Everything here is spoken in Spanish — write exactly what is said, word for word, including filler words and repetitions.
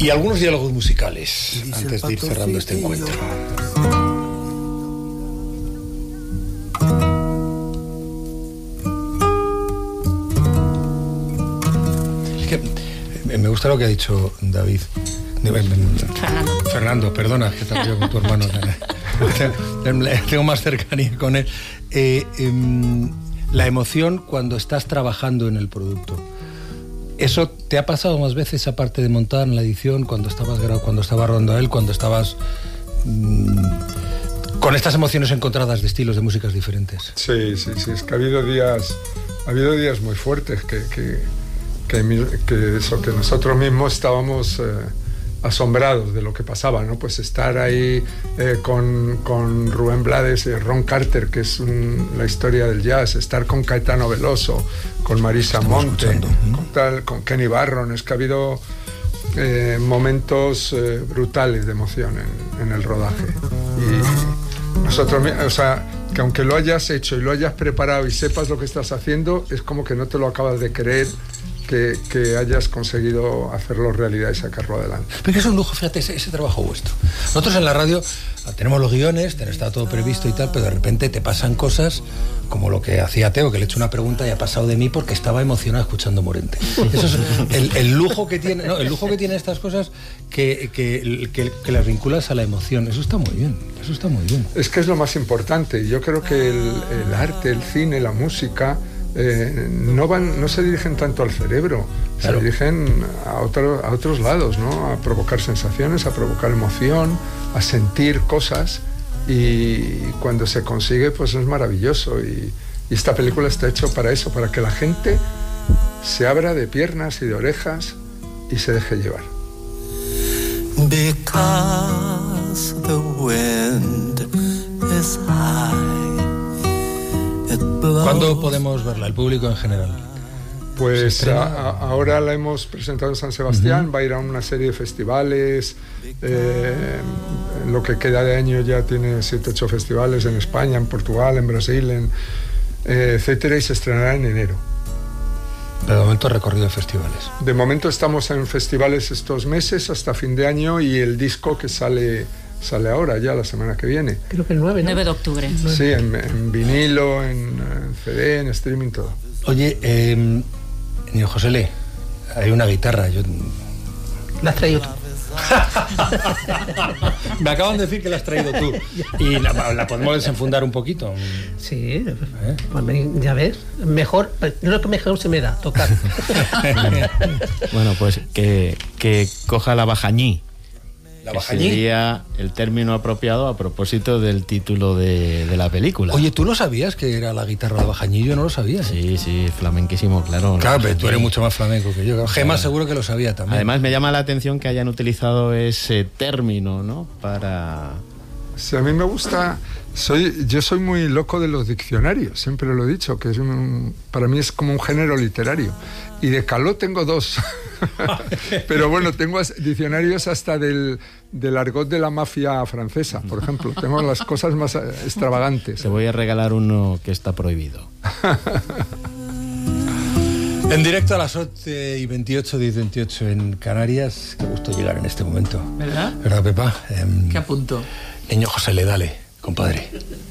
Y algunos diálogos musicales antes de ir cerrando este encuentro. Es que me gusta lo que ha dicho David. Fernando. Fernando, perdona, que te has con tu hermano. Tengo más cercanía con él. Eh, eh, la emoción cuando estás trabajando en el producto. ¿Eso te ha pasado más veces, aparte de montar en la edición, cuando estabas cuando estaba rodando a él, cuando estabas mmm, con estas emociones encontradas de estilos de músicas diferentes? Sí, sí, sí. Es que ha habido días, ha habido días muy fuertes que, que, que, que, eso, que nosotros mismos estábamos eh, asombrados de lo que pasaba, ¿no? Pues estar ahí eh, con, con Rubén Blades y Ron Carter, que es un, la historia del jazz, estar con Caetano Veloso, con Marisa Estamos Monte, escuchando. con, tal, con Kenny Barron. Es que ha habido eh, momentos eh, brutales de emoción en, en el rodaje. Y nosotros, o sea, que aunque lo hayas hecho y lo hayas preparado y sepas lo que estás haciendo, es como que no te lo acabas de creer. Que, que hayas conseguido hacerlo realidad y sacarlo adelante. Porque es un lujo, fíjate, ese, ese trabajo vuestro. Nosotros en la radio tenemos los guiones, está todo previsto y tal, pero de repente te pasan cosas como lo que hacía Teo, que le he hecho una pregunta y ha pasado de mí porque estaba emocionado escuchando Morente. Eso es el, el lujo que tiene, no, el lujo que tiene estas cosas que, que, que, que las vinculas a la emoción. Eso está muy bien, eso está muy bien. Es que es lo más importante. Yo creo que el, el arte, el cine, la música Eh, no van, no se dirigen tanto al cerebro, claro. Se dirigen a, otro, a otros lados, ¿no? A provocar sensaciones, a provocar emoción, a sentir cosas, y cuando se consigue, pues es maravilloso. Y, y esta película está hecha para eso, para que la gente se abra de piernas y de orejas y se deje llevar. Because the wind is high. ¿Cuándo podemos verla, el público en general? Pues a, a, ahora la hemos presentado en San Sebastián, uh-huh. Va a ir a una serie de festivales, eh, en lo que queda de año ya tiene siete, ocho festivales en España, en Portugal, en Brasil, en, eh, etcétera, y se estrenará en enero. De momento recorrido de festivales. De momento estamos en festivales estos meses hasta fin de año, y el disco que sale... Sale ahora, ya la semana que viene. Creo que el nueve, ¿no? nueve de octubre. Sí, en, en vinilo, en, en C D, en streaming, todo. Oye, eh, niño José Le, hay una guitarra. Yo... ¿La has traído tú? Me acaban de decir que la has traído tú. Y la, la podemos desenfundar un poquito. Sí, ¿eh? Ya ves. Mejor, no lo que mejor se me da, tocar. Bueno, pues que, que coja la bajañí. ¿La bajañí? Sería el término apropiado a propósito del título de, de la película. Oye, ¿tú no sabías que era la guitarra de bajañí? Yo no lo sabía. Sí, sí, flamenquísimo, claro. Claro, pero tú eres mucho más flamenco que yo. Gemma seguro que lo sabía también. Además, me llama la atención que hayan utilizado ese término, ¿no? Para... Sí, a mí me gusta... Soy, yo soy muy loco de los diccionarios, siempre lo he dicho, que es un, para mí es como un género literario. Y de caló tengo dos. Pero bueno, tengo diccionarios hasta del, del argot de la mafia francesa, por ejemplo. Tengo las cosas más extravagantes. Te voy a regalar uno que está prohibido. En directo a las ocho y veintiocho, diez y veintiocho en Canarias. Qué gusto llegar en este momento. ¿Verdad? ¿Verdad, Pepa? Eh, ¿Qué apunto? Niño José Le, dale, compadre.